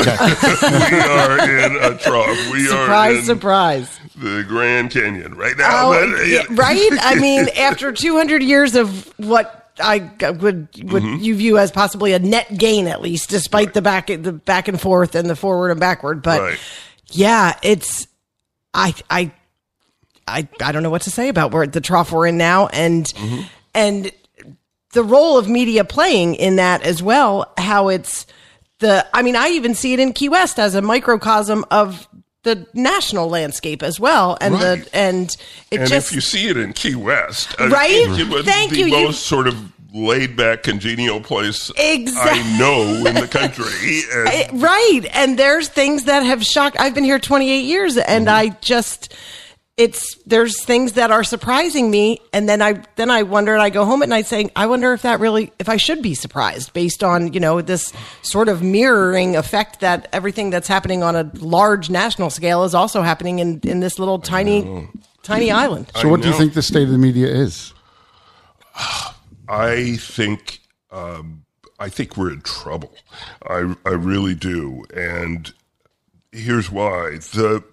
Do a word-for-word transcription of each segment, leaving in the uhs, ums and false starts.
Okay. We are in a trough. We surprise, are in surprise. the Grand Canyon right now. Oh, But, yeah, right? I mean, after two hundred years of what I would would Mm-hmm. you view as possibly a net gain, at least, despite Right. the back the back and forth and the forward and backward. But Right. yeah, it's I I I I don't know what to say about where the trough we're in now, and Mm-hmm. and the role of media playing in that as well. How it's the I mean, I even see it in Key West as a microcosm of the national landscape as well, and Right. the and it and just if you see it in Key West, I Right? think it was Thank the you. You- most sort of laid-back, congenial place Exact- I know in the country. And Eh, right, and there's things that have shocked. I've been here twenty-eight years, and Mm-hmm. I just it's there's things that are surprising me, and then I then I wonder, and I go home at night saying, I wonder if that really if I should be surprised based on, you know, this sort of mirroring effect that everything that's happening on a large national scale is also happening in in this little tiny tiny island. So what do you know. think the state of the media is? I think um, I think we're in trouble. I I really do, and here's why. The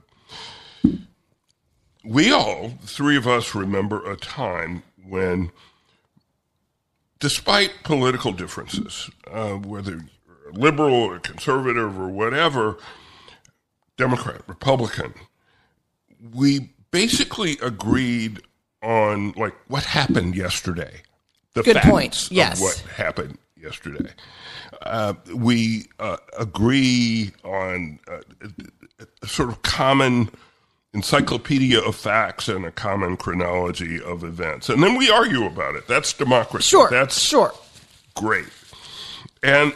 we all three of us remember a time when, despite political differences, uh, whether you're liberal or conservative or whatever, Democrat, Republican, we basically agreed on like what happened yesterday. The Good facts point. Yes. of what happened yesterday. Uh, we uh, agree on uh, a sort of common encyclopedia of facts and a common chronology of events, and then we argue about it. That's democracy. Sure, That's sure. great. And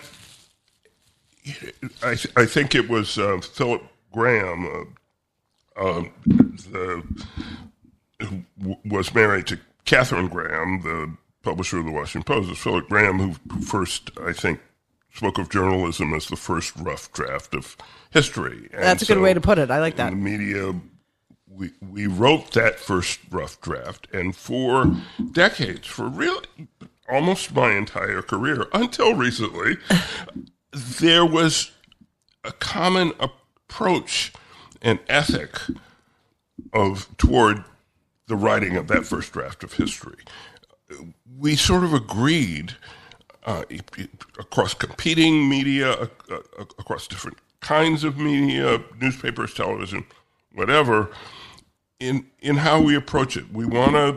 I, I think it was uh, Philip Graham, uh, uh, the, who w- was married to Catherine Graham, the publisher of the Washington Post. It's Philip Graham who first, I think, spoke of journalism as the first rough draft of history. And That's a good so way to put it. I like in that. the media, we we wrote that first rough draft, and for decades, for really almost my entire career, until recently, there was a common approach and ethic of toward the writing of that first draft of history. We sort of agreed uh, across competing media, uh, uh, across different kinds of media, newspapers, television, whatever, in in how we approach it. We want to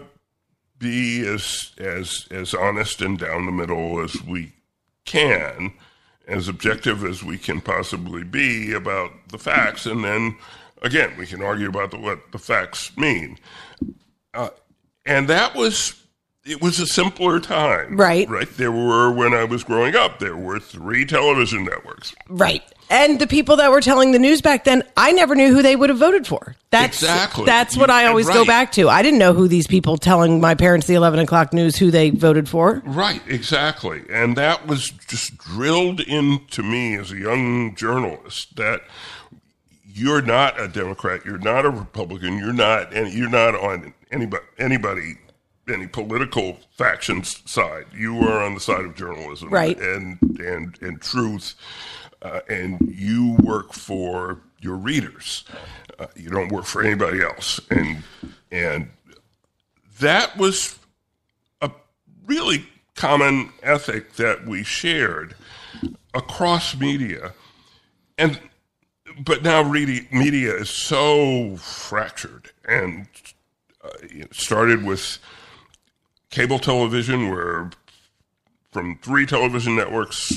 be as as as honest and down the middle as we can, as objective as we can possibly be about the facts, and then again we can argue about the, what the facts mean. Uh, and that was. It was a simpler time. Right. Right. There were, when I was growing up, there were three television networks. Right. And the people that were telling the news back then, I never knew who they would have voted for. That's, Exactly. That's what You- I always right. go back to. I didn't know who these people telling my parents the eleven o'clock news who they voted for. Right, exactly. And that was just drilled into me as a young journalist that you're not a Democrat, you're not a Republican, you're not, and you're not on anybody, anybody, any political faction's side. You are on the side of journalism, Right. and and and truth, uh, and you work for your readers. Uh, you don't work for anybody else, and and that was a really common ethic that we shared across media, and but now really media is so fractured, and uh, it started with cable television, where from three television networks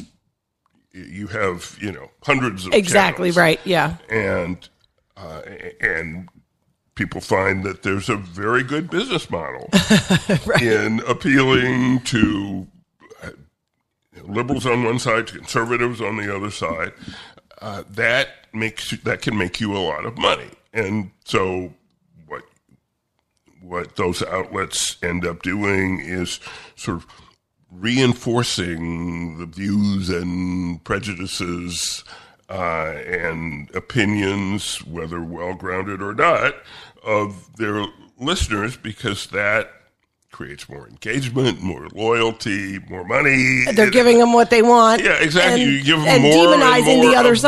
you have, you know, hundreds of Exactly channels. right. Yeah. And uh, and people find that there's a very good business model Right. in appealing to uh, liberals on one side, to conservatives on the other side. Uh, that makes that can make you a lot of money, and so what what those outlets end up doing is sort of reinforcing the views and prejudices uh, and opinions, whether well-grounded or not, of their listeners, because that creates more engagement, more loyalty, more money. They're giving them what they want. Yeah, exactly. And, You give them and more and demonizing more the other of side.